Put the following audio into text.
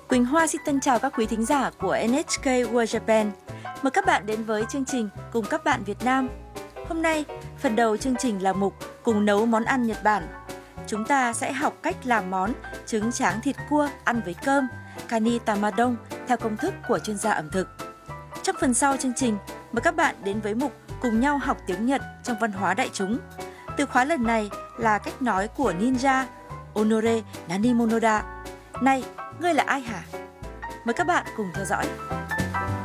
Quỳnh Hoa xin tân chào các quý thính giả của NHK World Japan. Mời các bạn đến với chương trình Cùng các bạn Việt Nam. Hôm nay, phần đầu chương trình là mục Cùng nấu món ăn Nhật Bản. Chúng ta sẽ học cách làm món trứng tráng thịt cua ăn với cơm, Kani Tamadon theo công thức của chuyên gia ẩm thực. Trong phần sau chương trình, mời các bạn đến với mục Cùng nhau học tiếng Nhật trong văn hóa đại chúng. Từ khóa lần này là cách nói của ninja Onore Nanimonoda. Này, ngươi là ai hả? Mời các bạn cùng theo dõi.